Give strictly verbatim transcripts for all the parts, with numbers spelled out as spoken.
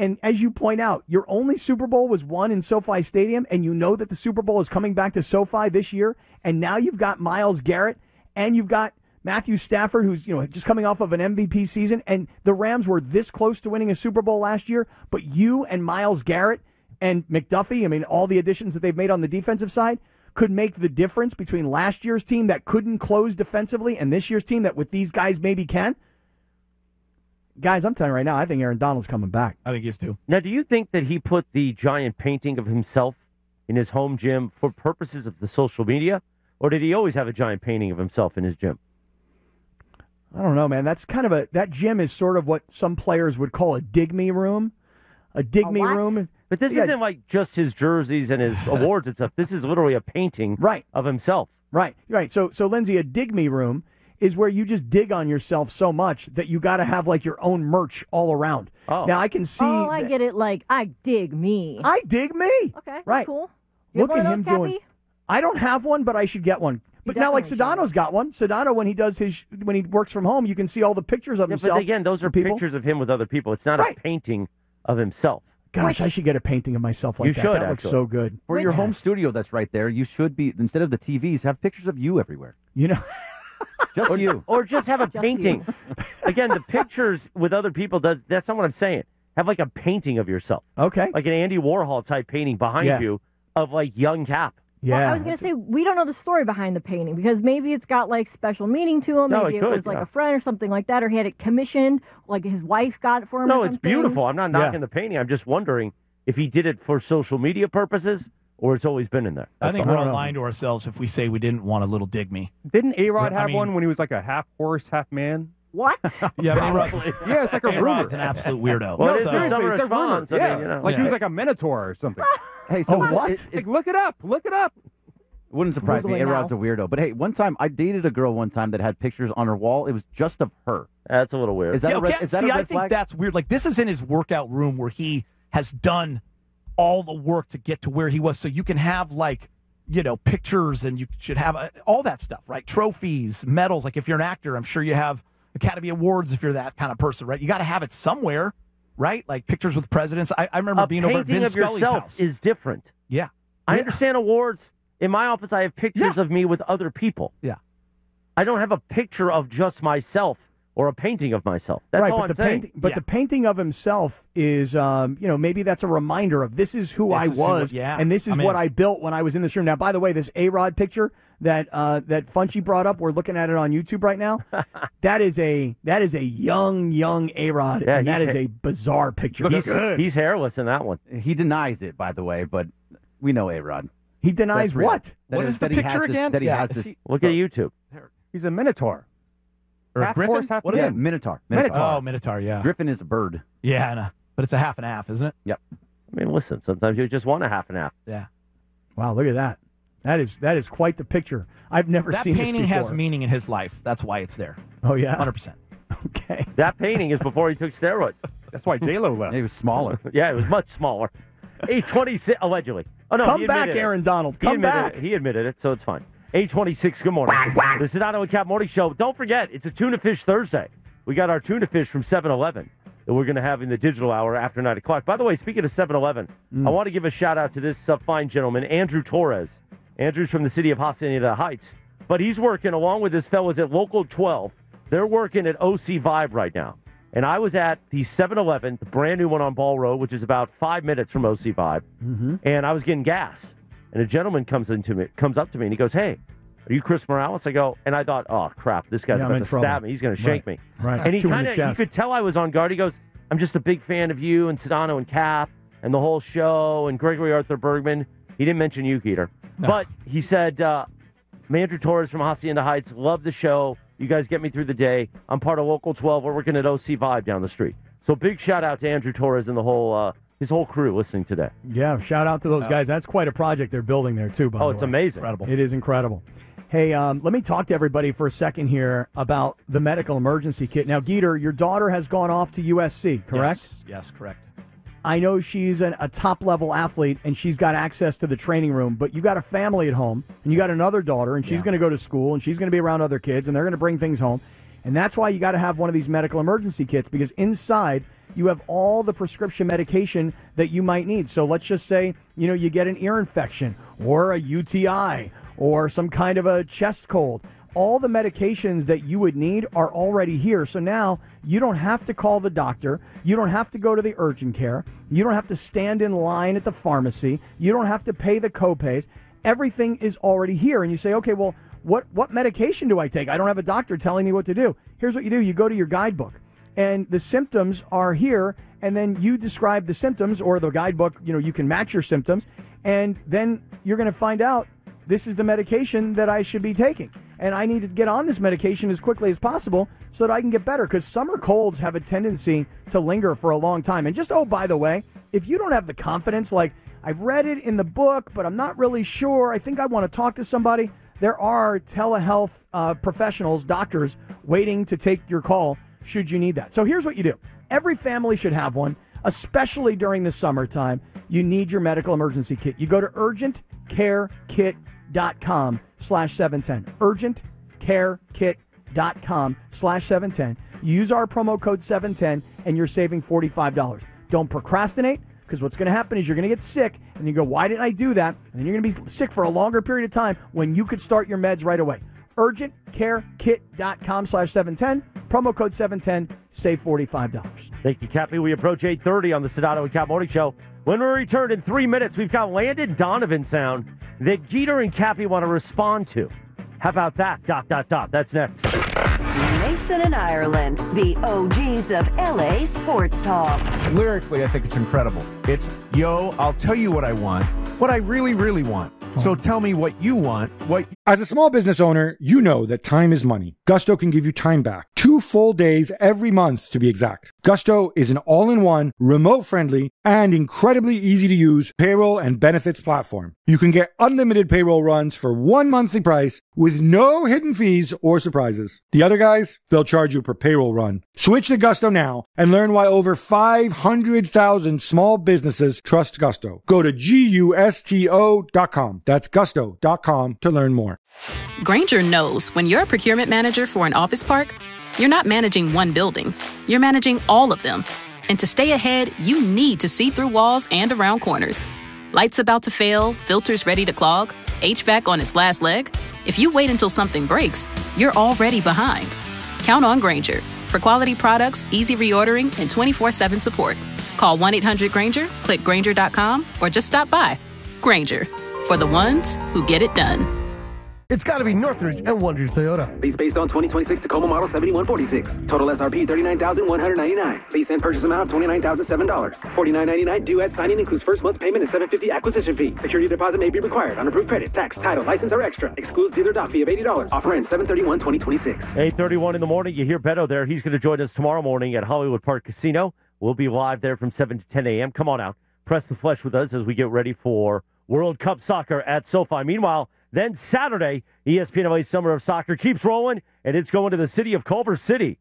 and as you point out, your only Super Bowl was won in SoFi Stadium, and you know that the Super Bowl is coming back to SoFi this year, and now you've got Myles Garrett, and you've got Matthew Stafford, who's you know just coming off of an M V P season, and the Rams were this close to winning a Super Bowl last year, but you and Myles Garrett and McDuffie, I mean, all the additions that they've made on the defensive side, could make the difference between last year's team that couldn't close defensively and this year's team that with these guys maybe can. Guys, I'm telling you right now, I think Aaron Donald's coming back. I think he is too. Now, do you think that he put the giant painting of himself in his home gym for purposes of the social media, or did he always have a giant painting of himself in his gym? I don't know, man. That's kind of a that gym is sort of what some players would call a dig me room. A dig A me what? room. But this Yeah. isn't like just his jerseys and his awards and stuff. This is literally a painting Right. of himself. Right, right. So, so Lindsay, a dig me room is where you just dig on yourself so much that you got to have like your own merch all around. Oh. Now I can see. Oh, I that- get it. Like, I dig me. I dig me. Okay, that's right. cool. You have Look one at of him those, doing. Cappy? I don't have one, but I should get one. But now, like definitely Sedano's got one. Sedano, when he does his, when he works from home, you can see all the pictures of Yeah, himself. but again, those are from people. pictures of him with other people. It's not Right. a painting of himself. Gosh, I should get a painting of myself like You that. should, That looks actually. so good. For your home studio that's right there, you should be, instead of the T Vs, have pictures of you everywhere. You know, Just you. Or just have a Just painting. Again, the pictures with other people, does that's not what I'm saying. Have like a painting of yourself. okay. Like an Andy Warhol type painting behind Yeah. you of like young Cap. Yeah. Well, I was going to say, we don't know the story behind the painting because maybe it's got like special meaning to him. No, Maybe it it, could, was like yeah. a friend or something like that, or he had it commissioned, like his wife got it for him. No, or it's something. beautiful. I'm not Yeah. knocking the painting. I'm just wondering if he did it for social media purposes or it's always been in there. I That's think all. we're I don't all know. lying to ourselves if we say we didn't want a little dig me. Didn't A-Rod I have mean- one when he was like a half horse, half man? What? Yeah, Probably. Yeah, it's like a rumor. A-Rod's an absolute weirdo. Well, No, it is seriously, a summer it's a rumor. response. I Yeah, mean, you know. like he Yeah. was like a minotaur or something. Hey, so Oh, what? it- it- Like, look it up. Look it up. It wouldn't surprise me. Googling A-Rod's now. a weirdo. But hey, one time I dated a girl one time that had pictures on her wall. It was just of her. That's a little weird. Is that Yeah, a red, okay, is that see, a I red think flag? that's weird. Like, this is in his workout room where he has done all the work to get to where he was. So you can have, like, you know, pictures and you should have uh, all that stuff, right? Trophies, medals. Like, if you're an actor, I'm sure you have Academy Awards if you're that kind of person, right? You got to have it somewhere, right? Like, pictures with presidents. I, I remember a being over at painting Vince of Scully's yourself house. is different. Yeah. I Yeah. understand awards. In my office, I have pictures Yeah. of me with other people. Yeah. I don't have a picture of just myself or a painting of myself. That's right, all but I'm the saying. painting, but Yeah. the painting of himself is, um, you know, maybe that's a reminder of this is who This I is who- was, yeah, and this is I'm what in. I built when I was in this room. Now, by the way, this A-Rod picture that uh, that Funchy brought up, we're looking at it on YouTube right now. that is a that is a young young A-Rod, Yeah, and that he's is ha- a bizarre picture. he's, He's- he's hairless in that one. He denies it, by the way, but we know A-Rod. he denies That's real. what? That What is the that he has picture this- again? That he Yeah, has I this. see- Look at YouTube. He's a minotaur. Or a Half Griffin? horse, half What is yeah, it? Minotaur. Minotaur. Oh, Minotaur, yeah. Griffin is a bird. Yeah, I know. But it's a half and half, isn't it? Yep. I mean, listen, sometimes you just want a half and half. Yeah. Wow, look at that. That is that is quite the picture. I've never That seen painting this has before. meaning in his life. That's why it's there. Oh yeah, one hundred percent. Okay. That painting is before he took steroids. That's why J-Lo left. He was smaller. Yeah, it was much smaller. eight twenty-six, allegedly. Oh, no, Come he back, admitted it. Aaron Donald. He Come admitted back. It. He admitted it, so it's fine. eight twenty-six, good morning. The Sedano and Cap Morning Show. Don't forget, it's a Tuna Fish Thursday. We got our tuna fish from seven eleven that we're going to have in the digital hour after nine o'clock. By the way, speaking of seven eleven, Mm. I want to give a shout-out to this uh, fine gentleman, Andrew Torres. Andrew's from the city of Hacienda Heights, but he's working along with his fellows at Local twelve. They're working at O C Vibe right now. And I was at the seven eleven, the brand new one on Ball Road, which is about five minutes from O C Vibe, Mm-hmm. and I was getting gas. And a gentleman comes into me, comes up to me, and he goes, "Hey, are you Chris Morales?" I go, and I thought, "Oh crap, this guy's Yeah, I'm about in to trouble. stab me. He's going to shake Right. me." Right. And he Two in kind the of, you chest. could tell I was on guard. He goes, "I'm just a big fan of you and Sedano and Cap and the whole show and Gregory Arthur Bergman." He didn't mention you, Keeter, No. but he said, uh, "Andrew Torres from Hacienda Heights, love the show. You guys get me through the day. I'm part of Local twelve. We're working at O C Vibe down the street." So big shout out to Andrew Torres and the whole uh, his whole crew listening today. Yeah, shout out to those guys. That's quite a project they're building there too. By Oh, the it's way. amazing. Incredible. It is incredible. Hey, um, let me talk to everybody for a second here about the medical emergency kit. Now, Geeter, your daughter has gone off to U S C, correct? Yes, yes, correct. I know she's an, a top-level athlete, and she's got access to the training room, but you got a family at home, and you got another daughter, and she's Yeah. going to go to school, and she's going to be around other kids, and they're going to bring things home. And that's why you got to have one of these medical emergency kits, because inside you have all the prescription medication that you might need. So let's just say, you know, you get an ear infection or a U T I or some kind of a chest cold. All the medications that you would need are already here. So now you don't have to call the doctor. You don't have to go to the urgent care. You don't have to stand in line at the pharmacy. You don't have to pay the copays. Everything is already here. And you say, okay, well, what, what medication do I take? I don't have a doctor telling me what to do. Here's what you do. You go to your guidebook, and the symptoms are here, and then you describe the symptoms, or the guidebook, you know, you can match your symptoms, and then you're going to find out this is the medication that I should be taking. And I need to get on this medication as quickly as possible so that I can get better, because summer colds have a tendency to linger for a long time. And just, oh, by the way, if you don't have the confidence, like, I've read it in the book, but I'm not really sure, I think I want to talk to somebody, there are telehealth uh, professionals, doctors, waiting to take your call should you need that. So here's what you do. Every family should have one, especially during the summertime. You need your medical emergency kit. You go to urgentcarekit.com slash 710. urgentcarekit.com slash 710. Use our promo code seven ten, and you're saving forty-five dollars. Don't procrastinate, because what's going to happen is you're going to get sick, and you go, why didn't I do that? And then you're going to be sick for a longer period of time when you could start your meds right away. urgentcarekit.com slash 710. Promo code seven ten. Save forty-five dollars. Thank you, Cappy. We approach eight thirty on the Sedano and Cap Morning Show. When we return in three minutes, we've got Landon Donovan sound that Geeter and Cappy want to respond to. How about that? Dot, dot, dot. That's next. Mason and Ireland, the O Gs of L A sports talk. Lyrically, I think it's incredible. It's, yo, I'll tell you what I want, what I really, really want. So tell me what you want. What As a small business owner, you know that time is money. Gusto can give you time back. Two full days every month, to be exact. Gusto is an all-in-one, remote-friendly, and incredibly easy-to-use payroll and benefits platform. You can get unlimited payroll runs for one monthly price with no hidden fees or surprises. The other guys, they'll charge you per payroll run. Switch to Gusto now and learn why over five hundred thousand small businesses trust Gusto. Go to gusto dot com. That's gusto dot com to learn more. Grainger knows when you're a procurement manager for an office park, you're not managing one building. You're managing all of them. And to stay ahead, you need to see through walls and around corners. Lights about to fail, filters ready to clog, H V A C on its last leg. If you wait until something breaks, you're already behind. Count on Grainger for quality products, easy reordering, and twenty-four seven support. Call one eight hundred Grainger, click Grainger dot com, or just stop by. Grainger, for the ones who get it done. It's got to be Northridge and Wonders Toyota. Lease based on twenty twenty-six Tacoma model seventy-one forty-six. Total S R P thirty-nine thousand one hundred ninety-nine dollars. Lease and purchase amount of twenty-nine thousand seven dollars. forty-nine ninety-nine due at signing includes first month's payment and seven hundred fifty dollars acquisition fee. Security deposit may be required on approved credit. Tax, title, license are extra. Excludes dealer dock fee of eighty dollars. Offer ends seven thirty-one twenty twenty-six. eight thirty-one in the morning. You hear Beto there. He's going to join us tomorrow morning at Hollywood Park Casino. We'll be live there from seven to ten a.m. Come on out. Press the flesh with us as we get ready for World Cup soccer at SoFi. Meanwhile, then Saturday, E S P N L A Summer of Soccer keeps rolling, and it's going to the city of Culver City.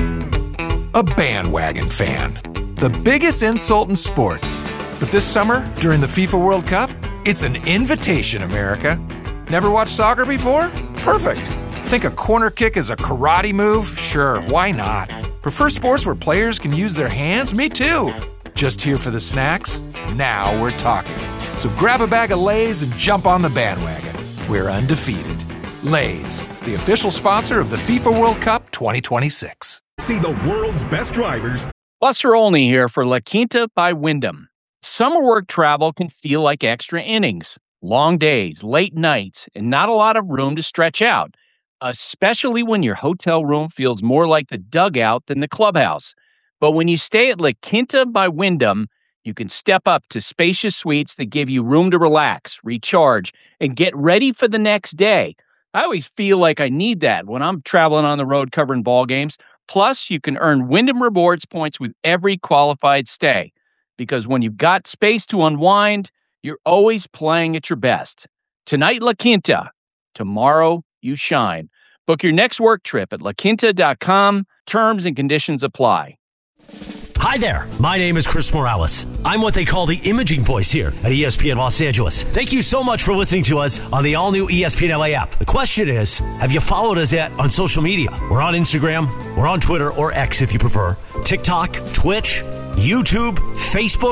A bandwagon fan. The biggest insult in sports. But this summer, during the FIFA World Cup, it's an invitation, America. Never watched soccer before? Perfect. Think a corner kick is a karate move? Sure, why not? Prefer sports where players can use their hands? Me too. Just here for the snacks? Now we're talking. So grab a bag of Lay's and jump on the bandwagon. We're undefeated. Lay's, the official sponsor of the FIFA World Cup twenty twenty-six. See the world's best drivers. Buster Olney here for La Quinta by Wyndham. Summer work travel can feel like extra innings. Long days, late nights, and not a lot of room to stretch out, especially when your hotel room feels more like the dugout than the clubhouse. But when you stay at La Quinta by Wyndham, you can step up to spacious suites that give you room to relax, recharge, and get ready for the next day. I always feel like I need that when I'm traveling on the road covering ball games. Plus, you can earn Wyndham Rewards points with every qualified stay. Because when you've got space to unwind, you're always playing at your best. Tonight, La Quinta. Tomorrow, you shine. Book your next work trip at la quinta dot com. Terms and conditions apply. Hi there, my name is Chris Morales. I'm what they call the imaging voice here at E S P N Los Angeles. Thank you so much for listening to us on the all-new E S P N L A app. The question is, have you followed us yet on social media? We're on Instagram, we're on Twitter, or X if you prefer, TikTok, Twitch, YouTube, Facebook,